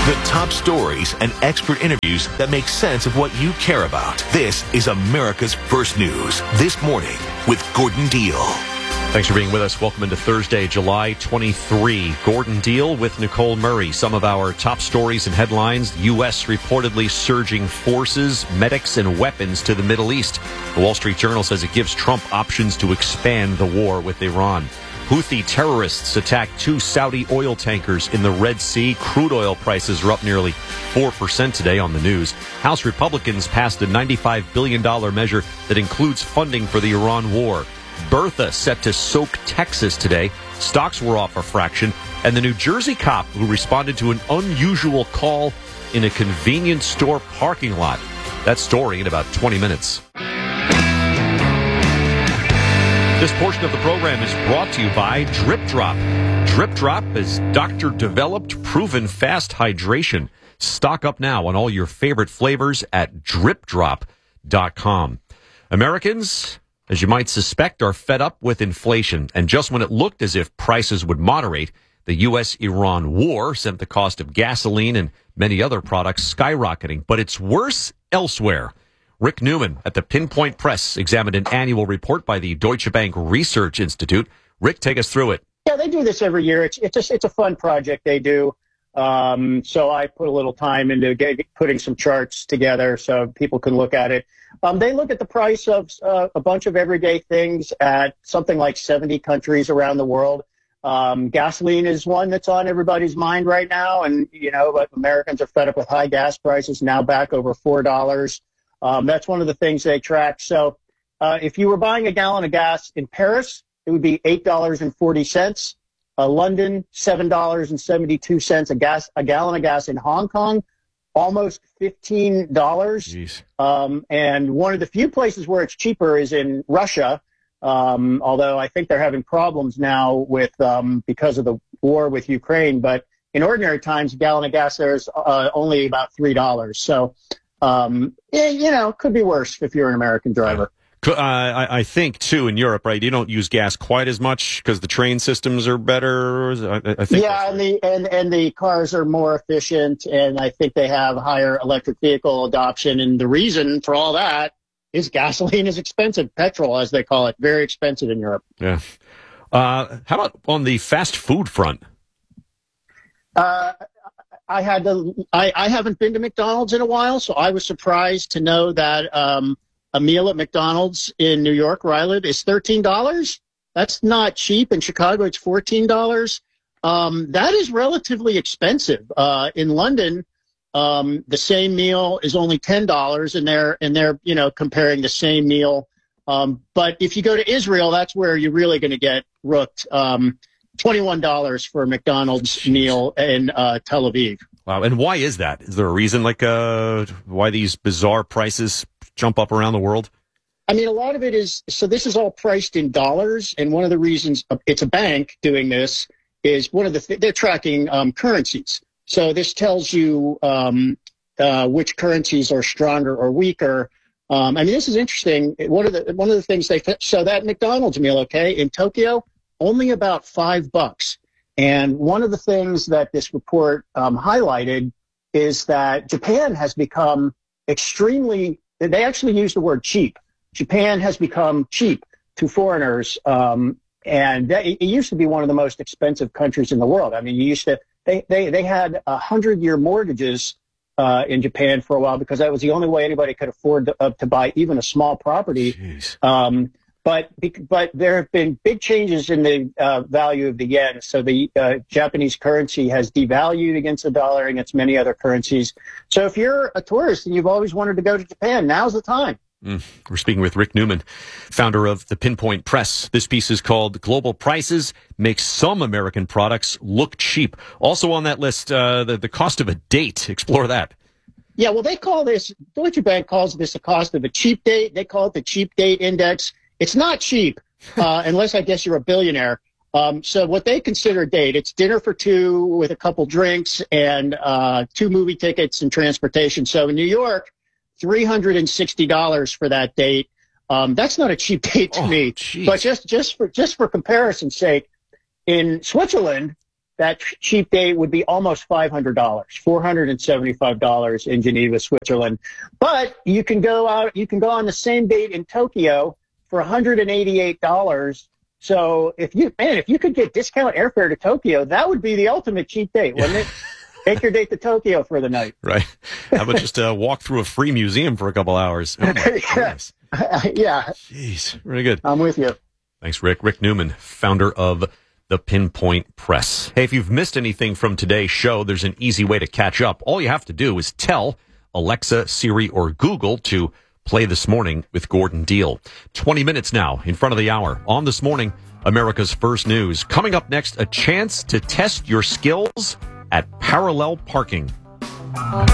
The top stories and expert interviews that make sense of what you care about. This is America's First News. This morning with Gordon Deal. Thanks for being with us. Welcome into Thursday, July 23. Gordon Deal with Nicole Murray. Some of our top stories and headlines. U.S. reportedly surging forces, medics, and weapons to the Middle East. The Wall Street Journal says it gives Trump options to expand the war with Iran. Houthi terrorists attacked 2 Saudi oil tankers in the Red Sea. Crude oil prices are up nearly 4% today on the news. House Republicans passed a $95 billion measure that includes funding for the Iran war. Bertha set to soak Texas today. Stocks were off a fraction. And the New Jersey cop who responded to an unusual call in a convenience store parking lot. That story in about 20 minutes. This portion of the program is brought to you by Drip Drop. Drip Drop is doctor-developed, proven fast hydration. Stock up now on all your favorite flavors at dripdrop.com. Americans, as you might suspect, are fed up with inflation. And just when it looked as if prices would moderate, the U.S.-Iran war sent the cost of gasoline and many other products skyrocketing. But it's worse elsewhere. Rick Newman at the Pinpoint Press examined an annual report by the Deutsche Bank Research Institute. Rick, take us through it. Yeah, they do this every year. It's a fun project they do. So I put a little time into putting some charts together so people can look at it. They look at the price of a bunch of everyday things at something like 70 countries around the world. Gasoline is one that's on everybody's mind right now. And, but Americans are fed up with high gas prices, now back over $4. That's one of the things they track. So if you were buying a gallon of gas in Paris, it would be $8.40. London, $7.72 a gallon of gas. In Hong Kong, almost $15. Jeez. And one of the few places where it's cheaper is in Russia, although I think they're having problems now with because of the war with Ukraine. But in ordinary times, a gallon of gas there is only about $3. So could be worse if you're an American driver. I think, too, in Europe, right, you don't use gas quite as much because the train systems are better. I think and the cars are more efficient, and I think they have higher electric vehicle adoption. And the reason for all that is gasoline is expensive. Petrol, as they call it, very expensive in Europe. Yeah. How about on the fast food front? I haven't been to McDonald's in a while, so I was surprised to know that a meal at McDonald's in New York, where I live, is $13. That's not cheap. In Chicago, it's $14. That is relatively expensive. In London, the same meal is only $10, and they're comparing the same meal. But if you go to Israel, that's where you're really going to get rooked. $21 for a McDonald's meal in Tel Aviv. Wow. And why is that? Is there a reason why these bizarre prices jump up around the world? I mean, a lot of it is, so this is all priced in dollars. And one of the reasons it's a bank doing this is they're tracking currencies. So this tells you which currencies are stronger or weaker. I mean, this is interesting. One of the things so that McDonald's meal, okay, in Tokyo, only about $5. And one of the things that this report highlighted is that Japan has become they actually use the word cheap. Japan has become cheap to foreigners. And it used to be one of the most expensive countries in the world. I mean, they had 100-year mortgages in Japan for a while because that was the only way anybody could afford to buy even a small property. Jeez. But there have been big changes in the value of the yen. So the Japanese currency has devalued against the dollar and against many other currencies. So if you're a tourist and you've always wanted to go to Japan, now's the time. We're speaking with Rick Newman, founder of the Pinpoint Press. This piece is called Global Prices Make Some American Products Look Cheap. Also on that list, the cost of a date. Explore that. Yeah, well, Deutsche Bank calls this the cost of a cheap date. They call it the cheap date index. It's not cheap, unless I guess you're a billionaire. So what they consider a date, it's dinner for two with a couple drinks and 2 movie tickets and transportation. So in New York, $360 for that date. That's not a cheap date to me. Geez. But just for comparison's sake, in Switzerland, that cheap date would be almost $500, $475 in Geneva, Switzerland. But you can go on the same date in Tokyo for $188. So if you could get discount airfare to Tokyo, that would be the ultimate cheap date, wouldn't it? Take your date to Tokyo for the night. Right. How about just walk through a free museum for a couple hours? Oh, Yes. Yeah. Jeez. Very good. I'm with you. Thanks, Rick. Rick Newman, founder of the Pinpoint Press. Hey, if you've missed anything from today's show, there's an easy way to catch up. All you have to do is tell Alexa, Siri, or Google to play This Morning with Gordon Deal. 20 minutes now in front of the hour on This Morning, America's First News. Coming up next, a chance to test your skills at parallel parking.